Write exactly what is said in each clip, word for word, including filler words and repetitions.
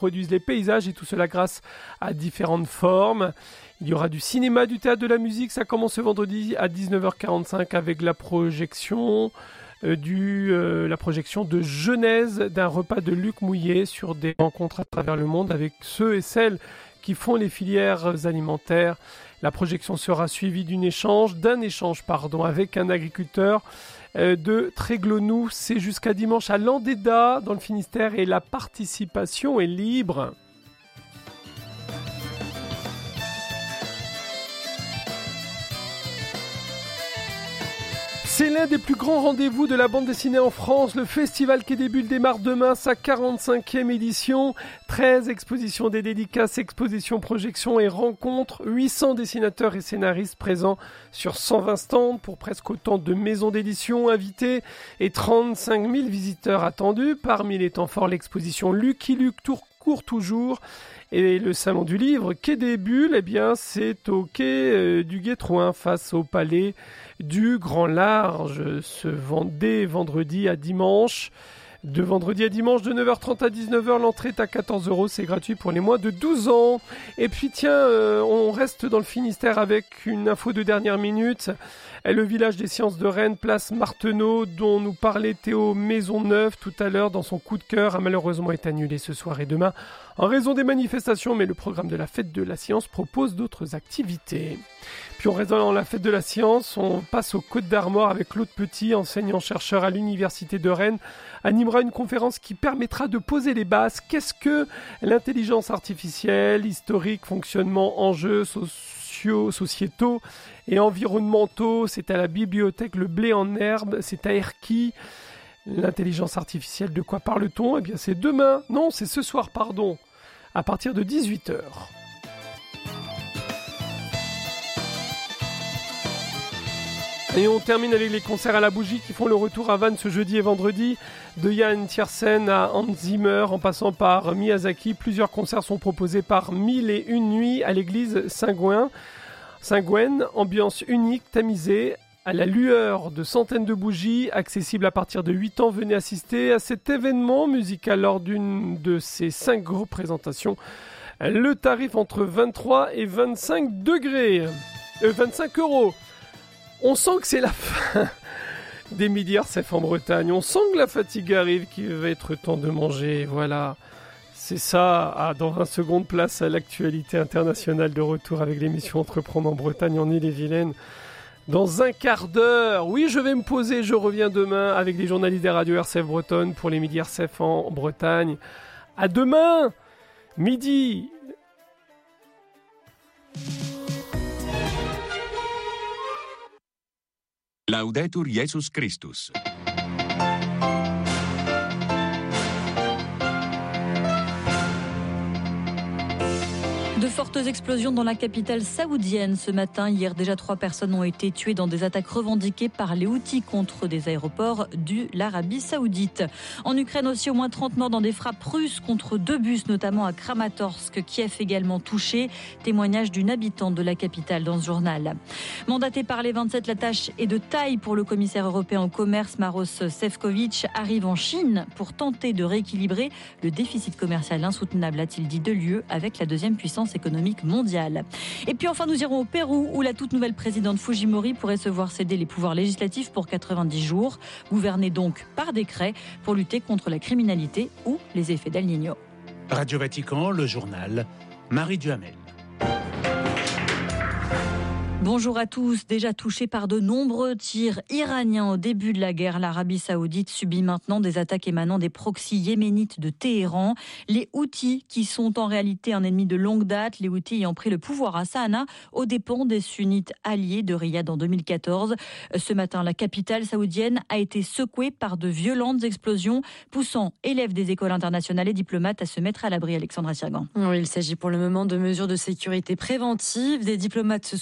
produisent les paysages et tout cela grâce à différentes formes. Il y aura du cinéma, du théâtre, de la musique. Ça commence ce vendredi à dix-neuf heures quarante-cinq avec la projection, euh, du, euh, la projection de Genèse d'un repas de Luc Mouillet sur des rencontres à travers le monde avec ceux et celles qui font les filières alimentaires. La projection sera suivie d'un échange, d'un échange pardon, avec un agriculteur euh, de Tréglonou. C'est jusqu'à dimanche à Landéda dans le Finistère et la participation est libre. C'est l'un des plus grands rendez-vous de la bande dessinée en France. Le festival Quai des Bulles démarre demain sa quarante-cinquième édition. treize expositions, des dédicaces, expositions, projections et rencontres. huit cents dessinateurs et scénaristes présents sur cent vingt stands pour presque autant de maisons d'édition invitées et trente-cinq mille visiteurs attendus. Parmi les temps forts, l'exposition Lucky Luke Tour court toujours. Et le salon du livre, Quai des Bulles, eh bien, c'est au quai euh, du Guétrouin, face au palais du Grand Large, ce dès vendredi à dimanche. De vendredi à dimanche, de neuf heures trente à dix-neuf heures, l'entrée est à quatorze euros, c'est gratuit pour les moins de douze ans. Et puis tiens, euh, on reste dans le Finistère avec une info de dernière minute. Et le village des sciences de Rennes, place Marteneau, dont nous parlait Théo Maisonneuve tout à l'heure dans son coup de cœur, a malheureusement été annulé ce soir et demain en raison des manifestations, mais le programme de la fête de la science propose d'autres activités. Puis on reste dans la fête de la science, on passe aux Côtes d'Armor avec Claude Petit, enseignant-chercheur à l'université de Rennes, animera une conférence qui permettra de poser les bases. Qu'est-ce que l'intelligence artificielle, historique, fonctionnement, enjeux sociaux, sociétaux et environnementaux? C'est à la bibliothèque Le Blé en Herbe, c'est à Erquy. L'intelligence artificielle, de quoi parle-t-on? Eh bien c'est demain, non c'est ce soir pardon, à partir de dix-huit heures. Et on termine avec les concerts à la bougie qui font le retour à Vannes ce jeudi et vendredi. De Yann Tiersen à Hans Zimmer en passant par Miyazaki. Plusieurs concerts sont proposés par Mille et une nuits à l'église Saint-Gouin. Saint-Gwen, ambiance unique, tamisée, à la lueur de centaines de bougies, accessible à partir de huit ans. Venez assister à cet événement musical lors d'une de ces cinq représentations. Le tarif entre vingt-trois et vingt-cinq degrés. Euh, vingt-cinq euros. On sent que c'est la fin des Midi R C F en Bretagne. On sent que la fatigue arrive, qu'il va être temps de manger. Voilà, c'est ça. Ah, dans vingt secondes, place à l'actualité internationale, de retour avec l'émission Entreprendre en Bretagne, en Ille-et-Vilaine. Dans un quart d'heure, oui, je vais me poser. Je reviens demain avec les journalistes des radios R C F Bretonne pour les Midi R C F en Bretagne. À demain, midi. Laudetur Jesus Christus. De fortes explosions dans la capitale saoudienne ce matin. Hier, déjà trois personnes ont été tuées dans des attaques revendiquées par les Houthis contre des aéroports de l'Arabie Saoudite. En Ukraine aussi, au moins trente morts dans des frappes russes contre deux bus, notamment à Kramatorsk. Kiev également touché. Témoignage d'une habitante de la capitale dans ce journal. Mandaté par les vingt-sept, la tâche est de taille pour le commissaire européen au commerce. Maros Sefcovic arrive en Chine pour tenter de rééquilibrer le déficit commercial insoutenable, a-t-il dit, de l'U E avec la deuxième puissance économique mondiale. Et puis enfin, nous irons au Pérou où la toute nouvelle présidente Fujimori pourrait se voir céder les pouvoirs législatifs pour quatre-vingt-dix jours, gouverner donc par décret pour lutter contre la criminalité ou les effets d'El Niño. Radio Vatican, le journal, Marie Duhamel. Bonjour à tous. Déjà touché par de nombreux tirs iraniens au début de la guerre, l'Arabie Saoudite subit maintenant des attaques émanant des proxys yéménites de Téhéran. Les Houthis, qui sont en réalité un ennemi de longue date, les Houthis ayant pris le pouvoir à Sanaa aux dépens des sunnites alliés de Riyad en deux mille quatorze. Ce matin, la capitale saoudienne a été secouée par de violentes explosions, poussant élèves des écoles internationales et diplomates à se mettre à l'abri. Alexandra Sirgan. Oui, il s'agit pour le moment de mesures de sécurité préventive. Des diplomates se sont donc mis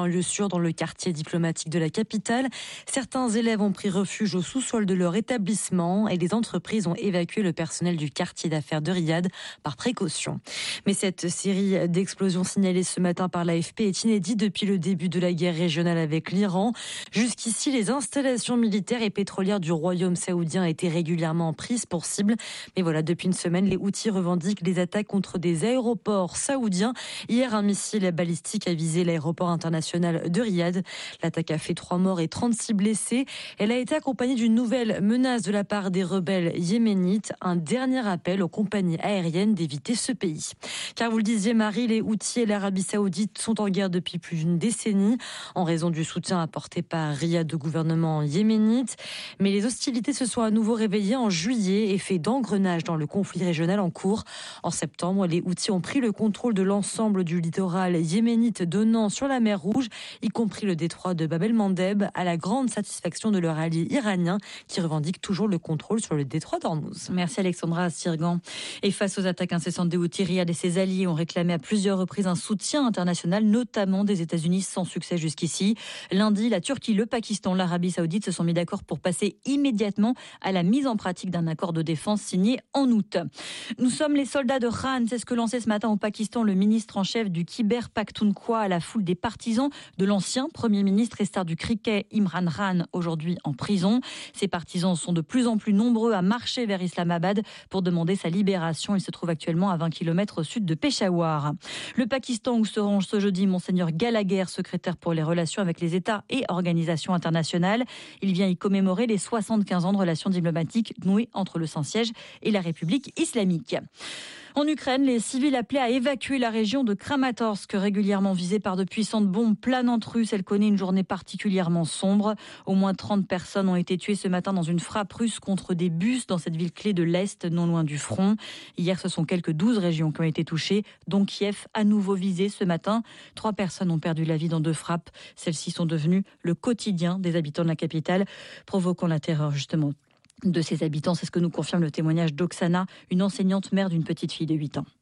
un lieu sûr dans le quartier diplomatique de la capitale. Certains élèves ont pris refuge au sous-sol de leur établissement et les entreprises ont évacué le personnel du quartier d'affaires de Riyad par précaution. Mais cette série d'explosions signalées ce matin par l'A F P est inédite depuis le début de la guerre régionale avec l'Iran. Jusqu'ici, les installations militaires et pétrolières du royaume saoudien étaient régulièrement prises pour cible. Mais voilà, depuis une semaine, les Houthis revendiquent des attaques contre des aéroports saoudiens. Hier, un missile balistique a visé l'aéroport international de Riyad. L'attaque a fait trois morts et trente-six blessés. Elle a été accompagnée d'une nouvelle menace de la part des rebelles yéménites. Un dernier appel aux compagnies aériennes d'éviter ce pays. Car vous le disiez, Marie, les Houthis et l'Arabie saoudite sont en guerre depuis plus d'une décennie en raison du soutien apporté par Riyad au gouvernement yéménite. Mais les hostilités se sont à nouveau réveillées en juillet et fait d'engrenage dans le conflit régional en cours. En septembre, les Houthis ont pris le contrôle de l'ensemble du littoral yéménite donnant sur la mer Rouge, y compris le détroit de Bab el-Mandeb, à la grande satisfaction de leur allié iranien qui revendique toujours le contrôle sur le détroit d'Ormuz. Merci Alexandra Sirgan. Et face aux attaques incessantes des Houthis, Riyad et ses alliés ont réclamé à plusieurs reprises un soutien international, notamment des États-Unis, sans succès jusqu'ici. Lundi, la Turquie, le Pakistan, l'Arabie saoudite se sont mis d'accord pour passer immédiatement à la mise en pratique d'un accord de défense signé en août. Nous sommes les soldats de Khan, c'est ce que lançait ce matin au Pakistan le ministre en chef du Khyber Pakhtunkhwa à la foule des partisans de l'ancien Premier ministre et star du cricket Imran Khan, aujourd'hui en prison. Ces partisans sont de plus en plus nombreux à marcher vers Islamabad pour demander sa libération. Il se trouve actuellement à vingt kilomètres au sud de Peshawar. Le Pakistan où se range ce jeudi Monseigneur Gallagher, secrétaire pour les relations avec les États et organisations internationales. Il vient y commémorer les soixante-quinze ans de relations diplomatiques nouées entre le Saint-Siège et la République islamique. En Ukraine, les civils appelés à évacuer la région de Kramatorsk, régulièrement visée par de puissantes bombes planantes russes. Elle connaît une journée particulièrement sombre. Au moins trente personnes ont été tuées ce matin dans une frappe russe contre des bus dans cette ville clé de l'Est, non loin du front. Hier, ce sont quelques douze régions qui ont été touchées, dont Kiev, à nouveau visée ce matin. Trois personnes ont perdu la vie dans deux frappes. Celles-ci sont devenues le quotidien des habitants de la capitale, provoquant la terreur justement de ses habitants. C'est ce que nous confirme le témoignage d'Oksana, une enseignante mère d'une petite fille de huit ans.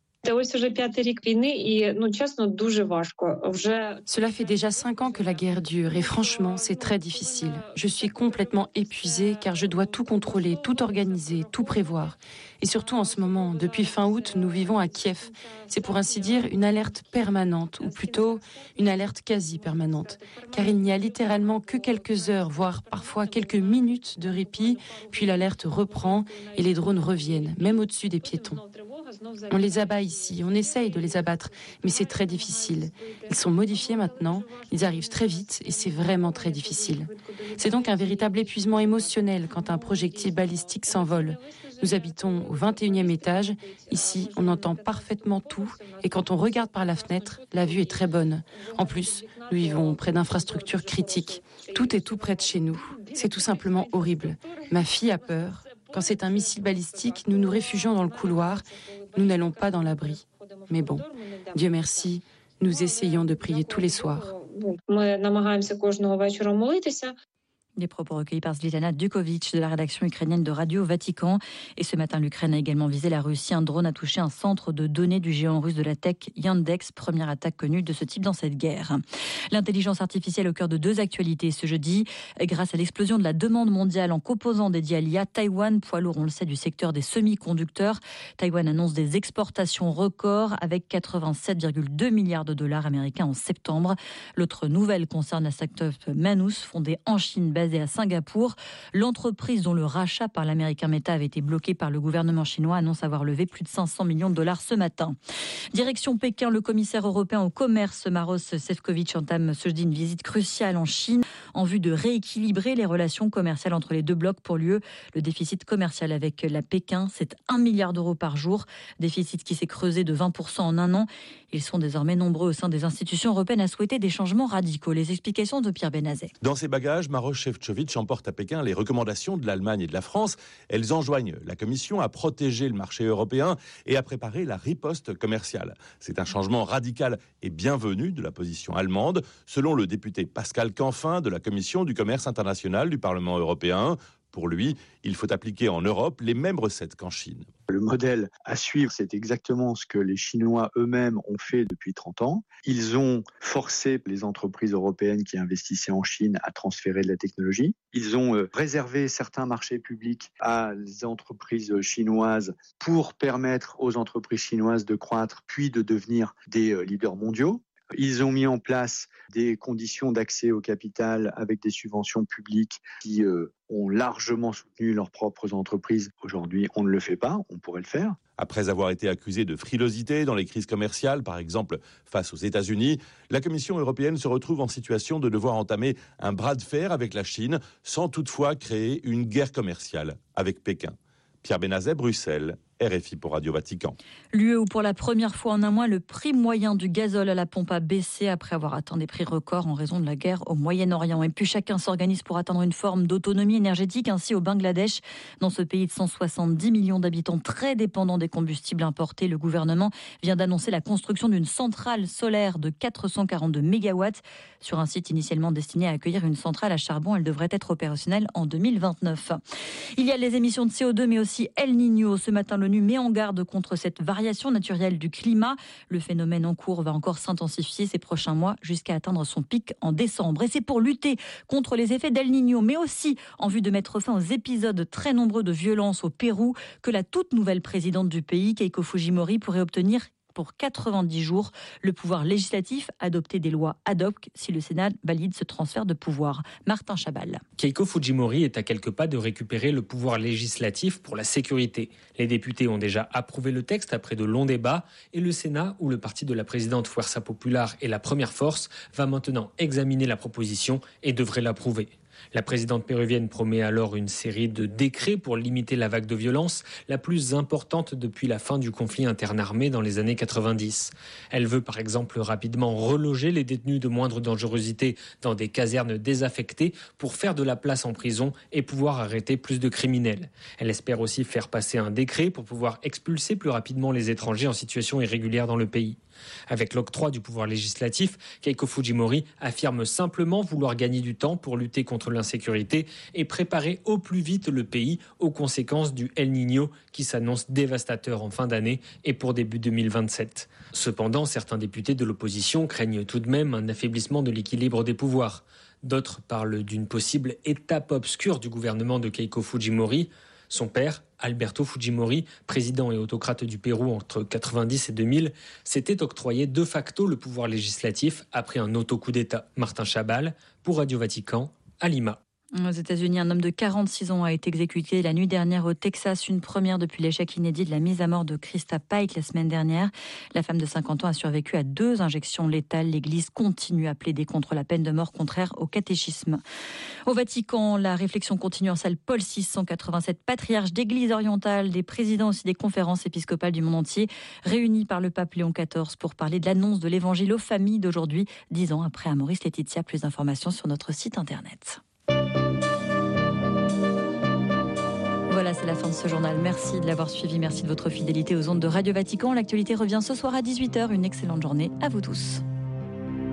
Cela fait déjà cinq ans que la guerre dure et franchement, c'est très difficile. Je suis complètement épuisée car je dois tout contrôler, tout organiser, tout prévoir. Et surtout en ce moment, depuis fin août, nous vivons à Kiev. C'est pour ainsi dire une alerte permanente, ou plutôt une alerte quasi permanente. Car il n'y a littéralement que quelques heures, voire parfois quelques minutes de répit, puis l'alerte reprend et les drones reviennent, même au-dessus des piétons. On les abat ici, on essaye de les abattre, mais c'est très difficile. Ils sont modifiés maintenant, ils arrivent très vite et c'est vraiment très difficile. C'est donc un véritable épuisement émotionnel quand un projectile balistique s'envole. Nous habitons au vingt et unième étage. Ici, on entend parfaitement tout et quand on regarde par la fenêtre, la vue est très bonne. En plus, nous vivons près d'infrastructures critiques. Tout est tout près de chez nous. C'est tout simplement horrible. Ma fille a peur. Quand c'est un missile balistique, nous nous réfugions dans le couloir. Nous n'allons pas dans l'abri. Mais bon, Dieu merci, nous essayons de prier tous les soirs. Des propos recueillis par Zlitana Dukovic de la rédaction ukrainienne de Radio Vatican. Et ce matin, l'Ukraine a également visé la Russie. Un drone a touché un centre de données du géant russe de la tech Yandex, première attaque connue de ce type dans cette guerre. L'intelligence artificielle au cœur de deux actualités ce jeudi. Grâce à l'explosion de la demande mondiale en composants dédiés à l'I A, Taïwan, poids lourd, on le sait, du secteur des semi-conducteurs. Taïwan annonce des exportations records avec quatre-vingt-sept virgule deux milliards de dollars américains en septembre. L'autre nouvelle concerne la start-up Manus, fondée en Chine, basée à Singapour. L'entreprise dont le rachat par l'américain Meta avait été bloqué par le gouvernement chinois annonce avoir levé plus de cinq cents millions de dollars ce matin. Direction Pékin, le commissaire européen au commerce Maroš Šefčovič entame ce jeudi une visite cruciale en Chine en vue de rééquilibrer les relations commerciales entre les deux blocs. Pour l'U E, le déficit commercial avec la Pékin, c'est un milliard d'euros par jour, déficit qui s'est creusé de vingt pour cent en un an. Ils sont désormais nombreux au sein des institutions européennes à souhaiter des changements radicaux. Les explications de Pierre Benazet. Dans ses bagages, Maroš Šefčovič emporte à Pékin les recommandations de l'Allemagne et de la France. Elles enjoignent la Commission à protéger le marché européen et à préparer la riposte commerciale. C'est un changement radical et bienvenu de la position allemande, selon le député Pascal Canfin de la Commission du commerce international du Parlement européen. Pour lui, il faut appliquer en Europe les mêmes recettes qu'en Chine. Le modèle à suivre, c'est exactement ce que les Chinois eux-mêmes ont fait depuis trente ans. Ils ont forcé les entreprises européennes qui investissaient en Chine à transférer de la technologie. Ils ont euh, réservé certains marchés publics à les entreprises chinoises pour permettre aux entreprises chinoises de croître puis de devenir des euh, leaders mondiaux. Ils ont mis en place des conditions d'accès au capital avec des subventions publiques qui euh, ont largement soutenu leurs propres entreprises. Aujourd'hui, on ne le fait pas, on pourrait le faire. Après avoir été accusé de frilosité dans les crises commerciales, par exemple face aux États-Unis, la Commission européenne se retrouve en situation de devoir entamer un bras de fer avec la Chine, sans toutefois créer une guerre commerciale avec Pékin. Pierre Benazet, Bruxelles. R F I pour Radio Vatican. L'U E où pour la première fois en un mois, le prix moyen du gazole à la pompe a baissé après avoir atteint des prix records en raison de la guerre au Moyen-Orient. Et puis chacun s'organise pour atteindre une forme d'autonomie énergétique. Ainsi au Bangladesh, dans ce pays de cent soixante-dix millions d'habitants très dépendant des combustibles importés, le gouvernement vient d'annoncer la construction d'une centrale solaire de quatre cent quarante-deux mégawatts sur un site initialement destiné à accueillir une centrale à charbon. Elle devrait être opérationnelle en deux mille vingt-neuf. Il y a les émissions de C O deux mais aussi El Niño. Ce matin, le l'ONU met en garde contre cette variation naturelle du climat. Le phénomène en cours va encore s'intensifier ces prochains mois jusqu'à atteindre son pic en décembre. Et c'est pour lutter contre les effets d'El Niño, mais aussi en vue de mettre fin aux épisodes très nombreux de violence au Pérou, que la toute nouvelle présidente du pays, Keiko Fujimori, pourrait obtenir pour quatre-vingt-dix jours le pouvoir législatif, adopter des lois ad hoc si le Sénat valide ce transfert de pouvoir. Martin Chabal. Keiko Fujimori est à quelques pas de récupérer le pouvoir législatif pour la sécurité. Les députés ont déjà approuvé le texte après de longs débats et le Sénat, où le parti de la présidente Fuerza Popular est la première force, va maintenant examiner la proposition et devrait l'approuver. La présidente péruvienne promet alors une série de décrets pour limiter la vague de violence, la plus importante depuis la fin du conflit interarmé dans les années quatre-vingt-dix. Elle veut par exemple rapidement reloger les détenus de moindre dangerosité dans des casernes désaffectées pour faire de la place en prison et pouvoir arrêter plus de criminels. Elle espère aussi faire passer un décret pour pouvoir expulser plus rapidement les étrangers en situation irrégulière dans le pays. Avec l'octroi du pouvoir législatif, Keiko Fujimori affirme simplement vouloir gagner du temps pour lutter contre l'insécurité et préparer au plus vite le pays aux conséquences du El Niño qui s'annonce dévastateur en fin d'année et pour début deux mille vingt-sept. Cependant, certains députés de l'opposition craignent tout de même un affaiblissement de l'équilibre des pouvoirs. D'autres parlent d'une possible étape obscure du gouvernement de Keiko Fujimori. Son père, Alberto Fujimori, président et autocrate du Pérou entre quatre-vingt-dix et deux mille, s'était octroyé de facto le pouvoir législatif après un auto-coup d'État. Martin Chabal, pour Radio Vatican, à Lima. Aux États-Unis, un homme de quarante-six ans a été exécuté la nuit dernière au Texas, une première depuis l'échec inédit de la mise à mort de Krista Pike la semaine dernière. La femme de cinquante ans a survécu à deux injections létales. L'Église continue à plaider contre la peine de mort contraire au catéchisme. Au Vatican, la réflexion continue en salle Paul six cent quatre-vingt-sept, patriarche d'Église orientale, des présidents aussi des conférences épiscopales du monde entier, réunis par le pape Léon quatorze pour parler de l'annonce de l'évangile aux familles d'aujourd'hui, dix ans après Amoris Laetitia. Plus d'informations sur notre site internet. Voilà, c'est la fin de ce journal. Merci de l'avoir suivi. Merci de votre fidélité aux ondes de Radio Vatican. L'actualité revient ce soir à dix-huit heures. Une excellente journée à vous tous.